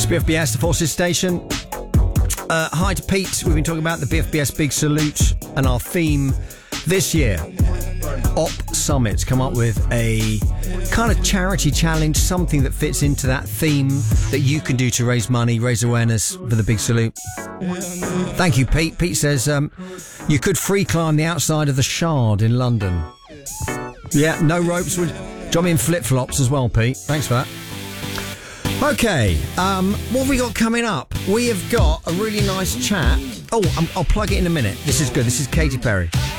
BFBS, the Forces Station. Hi to Pete. We've been talking about the BFBS Big Salute and our theme this year. Op Summits come up with a kind of charity challenge, something that fits into that theme that you can do to raise money, raise awareness for the Big Salute. Thank you, Pete. Pete says you could free climb the outside of the Shard in London. Yeah, no ropes. Drop me in flip-flops as well, Pete. Thanks for that. Okay, what have we got coming up? We have got a really nice chat. Oh, I'll plug it in a minute. This is good. This is Katy Perry.